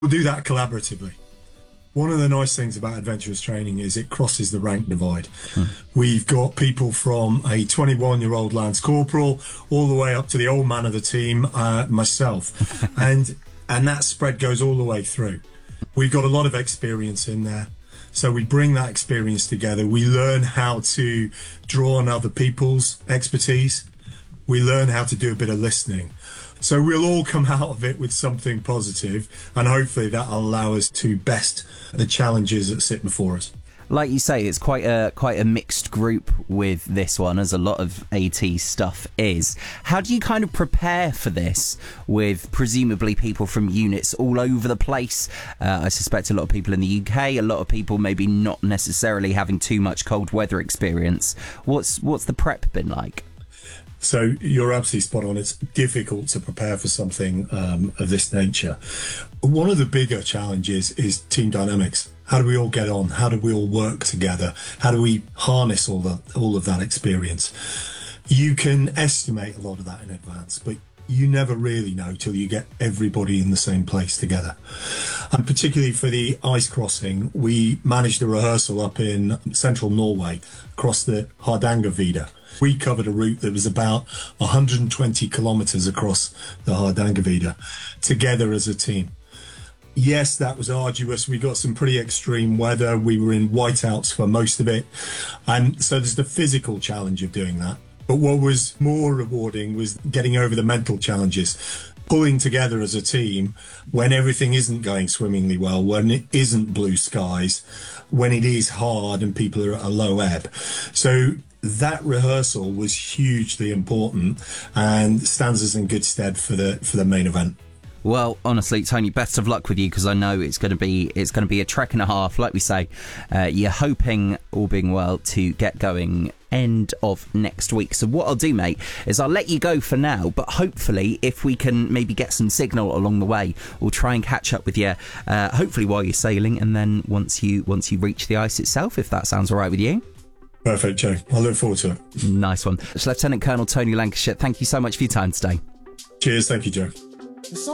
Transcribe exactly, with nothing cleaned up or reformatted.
We'll do that collaboratively. One of the nice things about adventurous training is it crosses the rank divide. Hmm. We've got people from a twenty-one-year-old Lance Corporal all the way up to the old man of the team, uh, myself. and and that spread goes all the way through. We've got a lot of experience in there. So we bring that experience together. We learn how to draw on other people's expertise. We learn how to do a bit of listening. So we'll all come out of it with something positive, and hopefully that'll allow us to best the challenges that sit before us. Like you say, it's quite a quite a mixed group with this one, as a lot of AT stuff is. How do you kind of prepare for this with presumably people from units all over the place? Uh, I suspect a lot of people in the U K, a lot of people maybe not necessarily having too much cold weather experience. What's what's the prep been like? So you're absolutely spot on. It's difficult to prepare for something um, of this nature. One of the bigger challenges is team dynamics. How do we all get on? How do we all work together? How do we harness all the all of that experience? You can estimate a lot of that in advance, but you never really know till you get everybody in the same place together. And particularly for the ice crossing, we managed a rehearsal up in central Norway across the Hardangervidda. We covered a route that was about one hundred twenty kilometres across the Hardangervidda together as a team. Yes, that was arduous. We got some pretty extreme weather. We were in whiteouts for most of it. And so there's the physical challenge of doing that. But what was more rewarding was getting over the mental challenges, pulling together as a team when everything isn't going swimmingly well, when it isn't blue skies, when it is hard and people are at a low ebb. So that rehearsal was hugely important and stands us in good stead for the for the main event. Well, honestly, Tony, best of luck with you, because I know it's going to be it's going to be a trek and a half. Like we say, uh, you're hoping, all being well, to get going end of next week. So what I'll do, mate, is I'll let you go for now, but hopefully if we can maybe get some signal along the way, we'll try and catch up with you, uh, hopefully while you're sailing, and then once you once you reach the ice itself, if that sounds all right with you. Perfect, Joe. I look forward to it. Nice one. Lieutenant Colonel Tony Lancashire, thank you so much for your time today. Cheers. Thank you, Joe.